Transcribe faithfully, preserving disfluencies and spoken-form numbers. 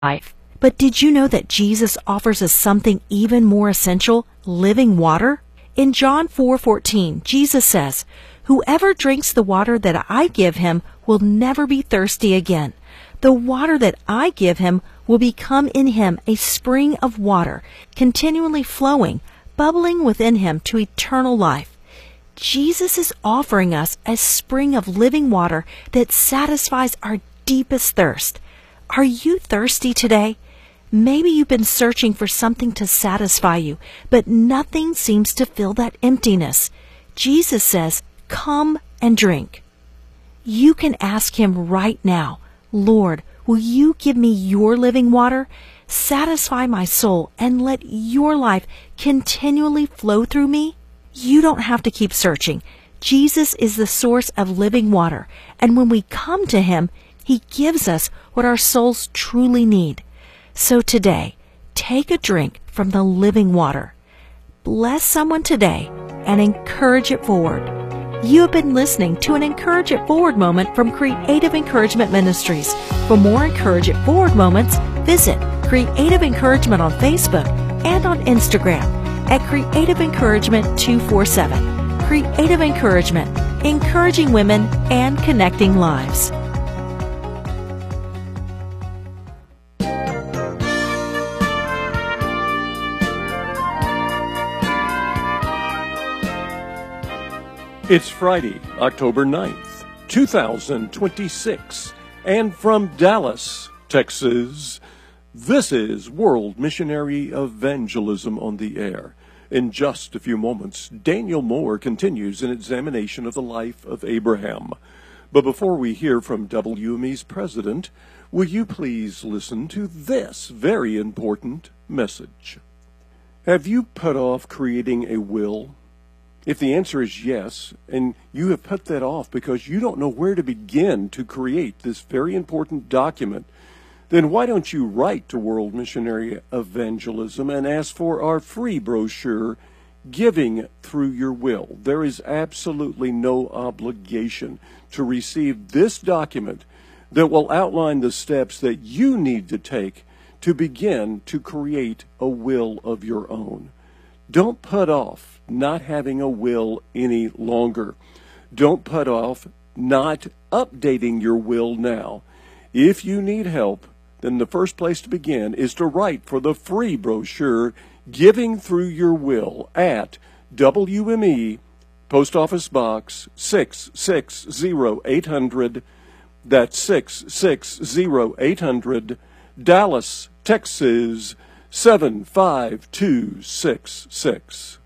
life. But did you know that Jesus offers us something even more essential, living water? In John four fourteen, Jesus says, "Whoever drinks the water that I give him will never be thirsty again. The water that I give him will become in him a spring of water, continually flowing, bubbling within him to eternal life." Jesus is offering us a spring of living water that satisfies our deepest thirst. Are you thirsty today? Maybe you've been searching for something to satisfy you, but nothing seems to fill that emptiness. Jesus says, "Come and drink." You can ask him right now, "Lord, will you give me your living water? Satisfy my soul and let your life continually flow through me?" You don't have to keep searching. Jesus is the source of living water, and when we come to him, he gives us what our souls truly need. So today, take a drink from the living water. Bless someone today and encourage it forward. You have been listening to an Encourage It Forward moment from Creative Encouragement Ministries. For more Encourage It Forward moments, visit Creative Encouragement on Facebook and on Instagram at Creative Encouragement two four seven. Creative Encouragement, encouraging women and connecting lives. It's Friday, October ninth, two thousand twenty-six, and from Dallas, Texas, this is World Missionary Evangelism on the Air. In just a few moments, Daniel Moore continues an examination of the life of Abraham. But before we hear from W M E's president, will you please listen to this very important message? Have you put off creating a will? If the answer is yes, and you have put that off because you don't know where to begin to create this very important document, then why don't you write to World Missionary Evangelism and ask for our free brochure, Giving Through Your Will. There is absolutely no obligation to receive this document that will outline the steps that you need to take to begin to create a will of your own. Don't put off not having a will any longer. Don't put off not updating your will now. If you need help, then the first place to begin is to write for the free brochure, Giving Through Your Will, at W M E, Post Office Box six six zero eight hundred, that's six six zero eight hundred, Dallas, Texas, seven five two six six.